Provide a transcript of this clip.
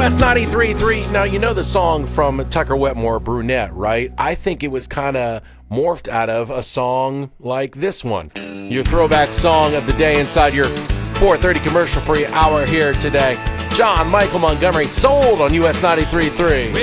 US 93.3. Now, you know the song from Tucker Wetmore, Brunette, right? I think it was kind of morphed out of a song like this one. Your throwback song of the day inside your 4:30 commercial-free hour here today. John Michael Montgomery, sold on US 93.3.